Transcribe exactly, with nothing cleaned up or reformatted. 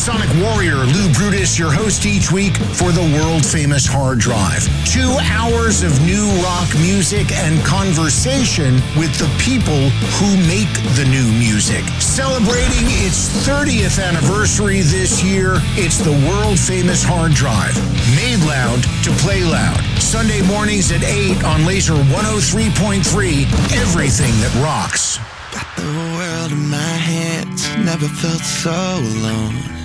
Sonic Warrior Lou Brutus, your host each week for the world-famous Hard Drive. Two hours of new rock music and conversation with the people who make the new music. Celebrating its thirtieth anniversary this year, it's the world-famous Hard Drive. Made loud to play loud. Sunday mornings at eight on Laser one oh three point three. Everything that rocks. Got the world in my hands, never felt so alone.